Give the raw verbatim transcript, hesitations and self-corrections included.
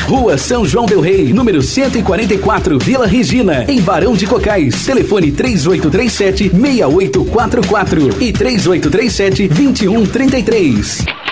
Rua São João del Rei, número cento e quarenta e quatro, Vila Regina, em Barão de Cocais. Telefone três oito três sete, seis oito quatro quatro e três oito três sete, dois um três três.